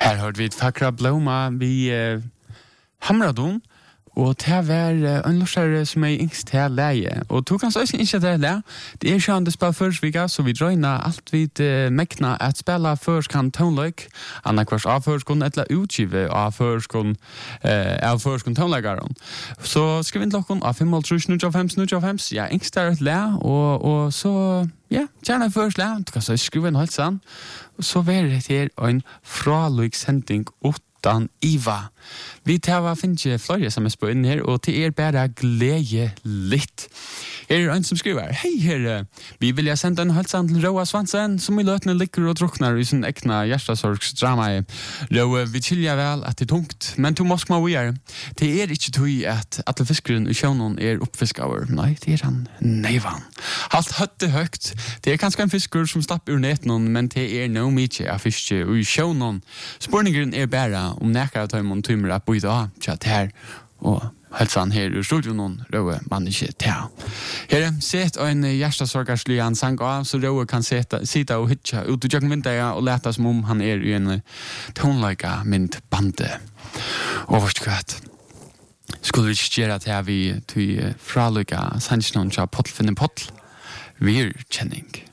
Her hørte vi et Fakra Bloma vi Hamradon, og det var en lussare som yngst til leie. Og du kan så ikke det leie. Det ikke han det spiller førsvika, så vi drøyna alt vid mekna at spela førskan tonløyk, annakvars av førskon, eller utgive av førskon tonløykaren. Så skriv inn klokken av 5.3.95, ja, yngst er et leie, og så, ja, gjerne først leie, du kan så skrive inn helt sann, og så var det her en fraløyksending utan Iva. Vi tar finne flere sms på inn her, og til bare glede litt. Her en som skriver, hei herre, vi vil sende en halvsand til Roa Svansen, som i løtene liker og drukner i sin ekna hjertesorgsdrama. Roa, vi tilger vel at det tungt, men to moskma vi det ikke tog at alle fiskeren i sjønnen oppfiskauer. Nei, det han neivan. Halt høtte høgt. Det kanskje en fisker som slapper ur neten, men det no mykje av fiske i sjønnen. Spørningen bare om nekker av tøymon tøymer at bøyde av tjatt her, og helsan her i studion noen Røe man ikke ta. Her sett en hjertesorgarslig han sang av, så Røe kan sitte og hitja ut i jøkken vinter og leta som om han i en tonløyga mynd bande. Og vart kvart. Skulle vi ikke gjøre til vi til fraløyga sannsjonen til Pottel finne Pottel? Vi kjenning.